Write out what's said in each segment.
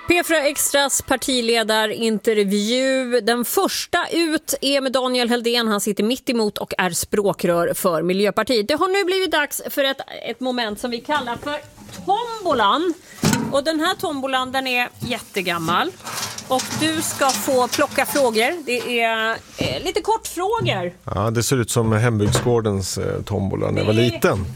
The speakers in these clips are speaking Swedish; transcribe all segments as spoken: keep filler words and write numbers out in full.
P fyra Extras partiledarintervju. Den första ut är med Daniel Heldén. Han sitter mitt emot och är språkrör för Miljöpartiet. Det har nu blivit dags för ett, ett moment som vi kallar för tombolan. Och den här tombolan, den är jättegammal. Och du ska få plocka frågor. Det är eh, lite kortfrågor. Ja, det ser ut som Hembygdsgårdens eh, tombola när jag var liten.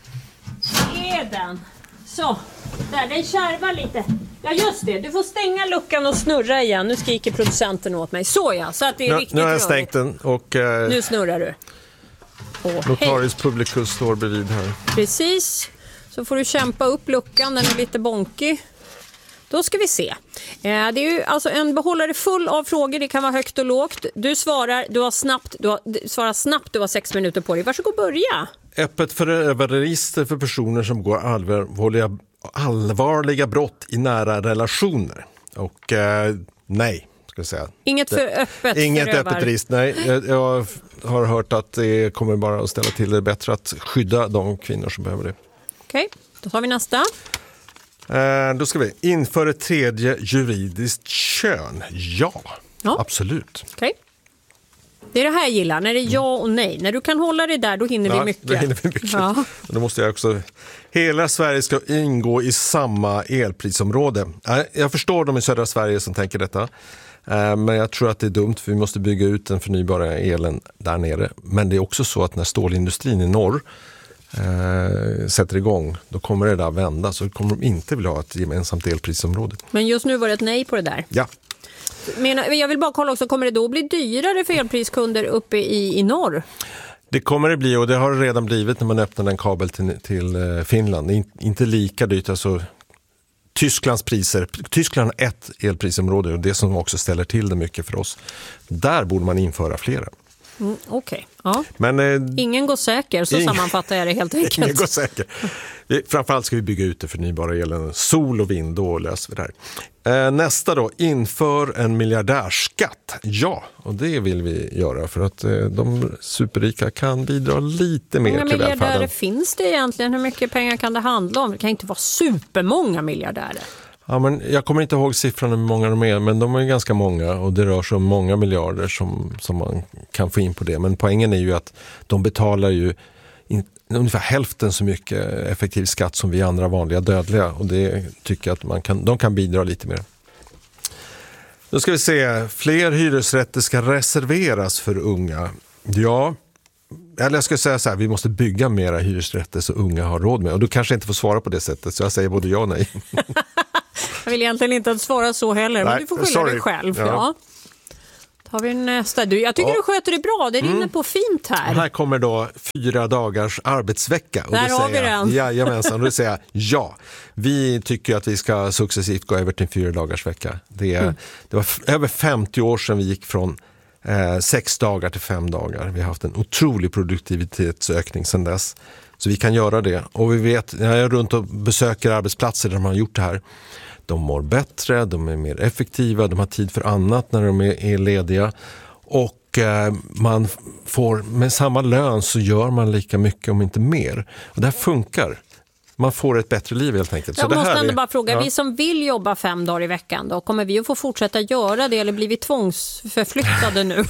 Det är den. Så, där, den kärvar lite. Ja just det, du får stänga luckan och snurra igen. Nu skriker producenten åt mig. Så ja, så att det är Nu, riktigt nu har jag rörigt. stängt den och eh, Nu snurrar du. Åh, Notarius Publicus står bredvid här. Precis, så får du kämpa upp luckan, den är lite bonkig. Då ska vi se. Eh, det är ju alltså en behållare full av frågor, det kan vara högt och lågt. Du svarar, du har snabbt, du har, du svarar snabbt, du har sex minuter på dig. Varsågod, börja. Öppet förövarister för personer som går allvarliga, allvarliga brott i nära relationer. Och eh, nej, ska jag säga. Inget för öppet Inget förövar. öppet register, nej. Jag, jag har hört att det kommer bara att ställa till det bättre att skydda de kvinnor som behöver det. Okej, då tar vi nästa. Eh, då ska vi införa ett tredje juridiskt kön. Ja, Ja. absolut. Okej. Det är det här jag gillar, när det är ja och nej. När du kan hålla det där, då hinner Ja, vi mycket. då hinner vi mycket. Ja. Och då måste jag också... Hela Sverige ska ingå i samma elprisområde. Eh, Jag förstår de i södra Sverige som tänker detta. Eh, Men jag tror att det är dumt, för vi måste bygga ut den förnybara elen där nere. Men det är också så att när stålindustrin i norr eh, sätter igång, då kommer det där vända. Så kommer de inte vilja ha ett gemensamt elprisområde. Men just nu var det ett nej på det där. Ja. Men jag vill bara kolla också, kommer det då bli dyrare för elpriskunder uppe i, i norr? Det kommer det bli, och det har det redan blivit när man öppnar en kabel till, till eh, Finland. Det är in- inte lika dyrt. Alltså, Tysklands priser, Tyskland har ett elprisområde och det som också ställer till det mycket för oss. Där borde man införa flera. Mm, Okej, okay. ja. Men eh, Ingen går säker, så Ingen- sammanfattar jag det helt ingen enkelt. går säker. Vi, framförallt ska vi bygga ut det förnybara elen. Sol och vind, då löser vi det här. Eh, nästa då, inför en miljardärskatt. Ja, och det vill vi göra för att eh, de superrika kan bidra lite mer Hur många till miljardärer välfärden. finns det egentligen? Hur mycket pengar kan det handla om? Det kan inte vara supermånga miljardärer. Ja, men jag kommer inte ihåg siffran hur många de är, men de är ganska många och det rör sig om många miljarder som, som man kan få in på det. Men poängen är ju att de betalar ju in, ungefär hälften så mycket effektiv skatt som vi andra vanliga dödliga, och det tycker jag att man kan, de kan bidra lite mer. Då ska vi se, fler hyresrätter ska reserveras för unga. Ja, eller jag ska säga så här, vi måste bygga mera hyresrätter så unga har råd med, och du kanske inte får svara på det sättet, så jag säger både ja och nej. Jag vill egentligen inte att svara så heller, Nej, men du får skylla sorry. dig själv. Ja. Ja. Tar vi nästa. Du, jag tycker Ja. du sköter det bra, det rinner på fint här. Här kommer då fyra dagars arbetsvecka. Och Där då har säger vi jag, den. Jajamensan, och då säger jag ja. Vi tycker att vi ska successivt gå över till fyra dagars vecka. Det, är, Mm. det var f- över femtio år sedan vi gick från eh, sex dagar till fem dagar. Vi har haft en otrolig produktivitetsökning sedan dess. Så vi kan göra det. Och vi vet, när jag är runt och besöker arbetsplatser där de har gjort det här, de mår bättre, de är mer effektiva, de har tid för annat när de är, är lediga. Och eh, man får, med samma lön så gör man lika mycket om inte mer. Och det här funkar. Man får ett bättre liv helt enkelt. Jag så det måste här ändå är, bara fråga, ja. vi som vill jobba fem dagar i veckan då, kommer vi att få fortsätta göra det eller blir vi tvångsförflyttade nu?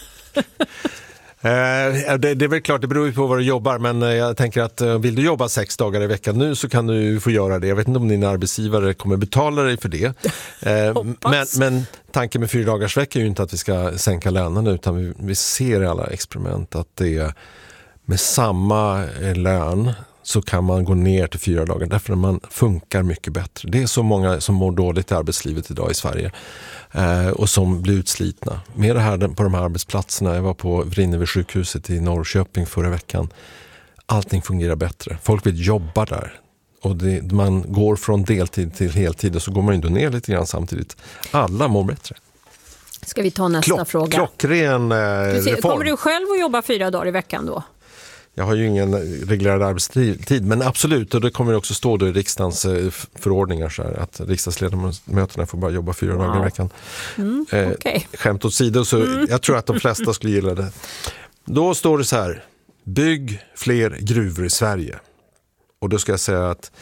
Eh, det, det är väl klart, det beror ju på vad du jobbar, men eh, jag tänker att eh, vill du jobba sex dagar i veckan nu så kan du få göra det. Jag vet inte om din arbetsgivare kommer betala dig för det. Eh, men, men tanken med fyra dagars vecka är ju inte att vi ska sänka lönerna, utan vi, vi ser i alla experiment att det är med samma eh, lön så kan man gå ner till fyra dagar därför att man funkar mycket bättre. Det är så många som mår dåligt i arbetslivet idag i Sverige eh, och som blir utslitna. Med det här på de här arbetsplatserna, jag var på Vrinnevi sjukhuset i Norrköping förra veckan. Allting fungerar bättre. Folk vill jobba där. Och det, man går från deltid till heltid och så går man ändå ner lite grann samtidigt. Alla mår bättre. Ska vi ta nästa Klock, fråga? klockren eh, Du ser, reform. kommer du själv att jobba fyra dagar i veckan då? Jag har ju ingen reglerad arbetstid, men absolut, och det kommer också stå då i riksdagens eh, förordningar så här, att riksdagsledamöterna får bara jobba fyra dagar i veckan. Mm, eh, okej. Skämt åt sidor, så Mm. jag tror att de flesta skulle gilla det. Då står det så här, bygg fler gruvor i Sverige. Och då ska jag säga att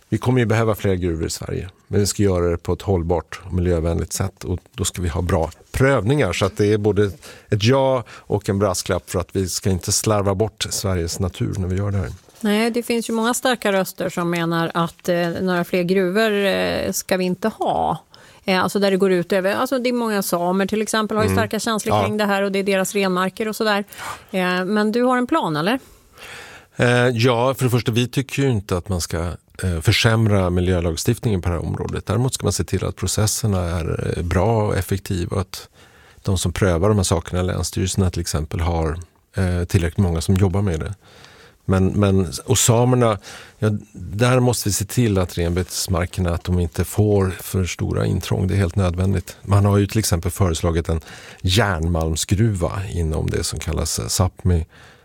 Vi kommer ju behöva fler gruvor i Sverige, men vi ska göra det på ett hållbart och miljövänligt sätt och då ska vi ha bra prövningar så att det är både ett ja och en brasklapp för att vi ska inte slarva bort Sveriges natur när vi gör det här. Nej, det finns ju många starka röster som menar att eh, några fler gruvor eh, ska vi inte ha. Eh, alltså där det går ut över, alltså det är många samer till exempel har ju starka mm. känslor ja. kring det här och det är deras renmarker och sådär. Eh, men du har en plan, eller? Eh, ja, för det första, vi tycker ju inte att man ska eh, försämra miljölagstiftningen på det här området. Däremot ska man se till att processerna är eh, bra och effektiva och att de som prövar de här sakerna, länsstyrelserna till exempel, har eh, tillräckligt många som jobbar med det. Men, men, och samerna, ja, där måste vi se till att renbetesmarkerna att de inte får för stora intrång. Det är helt nödvändigt. Man har ju till exempel föreslagit en järnmalmsgruva inom det som kallas Sápmi.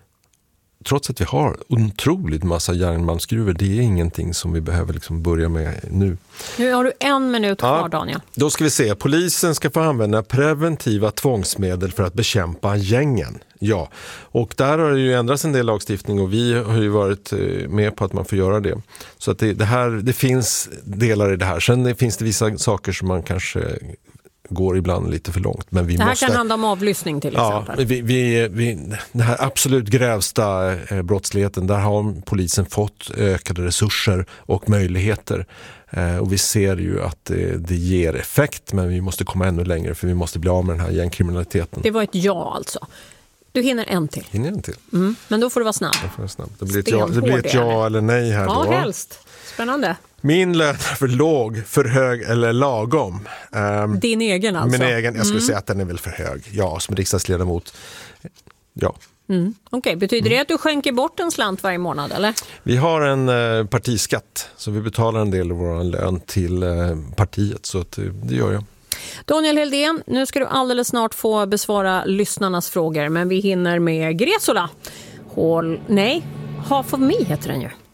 Trots att vi har otroligt massa järnmalmsgruvor, det är ingenting som vi behöver liksom börja med nu. Nu har du en minut kvar, ja, Daniel. Då ska vi se. Polisen ska få använda preventiva tvångsmedel för att bekämpa gängen. Ja, och där har det ju ändrats en del lagstiftning och vi har ju varit med på att man får göra det. Så att det, det, här, det finns delar i det här. Sen det finns det vissa saker som man kanske går ibland lite för långt. Men vi det här måste... kan handla om avlyssning till exempel. Ja, vi, vi, vi, den här absolut grävsta eh, brottsligheten, där har polisen fått ökade resurser och möjligheter. Eh, och vi ser ju att det, det ger effekt, men vi måste komma ännu längre för vi måste bli av med den här gängkriminaliteten. Det var ett ja alltså. Du hinner en till. Hinner en till. Mm, men då får du vara snabb. Då får jag snabb. Det blir ett ja, det blir ett ja eller nej här ja, då. Ja, helst. Spännande. Min lön är för låg, för hög eller lagom. Um, Din egen alltså? Min egen, jag skulle mm. säga att den är väl för hög. Ja, som riksdagsledamot. Ja. Mm. Okej, okay. Betyder det att du skänker bort en slant varje månad, eller? Vi har en eh, partiskatt, så vi betalar en del av vår lön till eh, partiet, så att, det gör jag. Daniel Heldén, nu ska du alldeles snart få besvara lyssnarnas frågor, men vi hinner med Gresola. Håll... Nej, Half of Me heter den ju.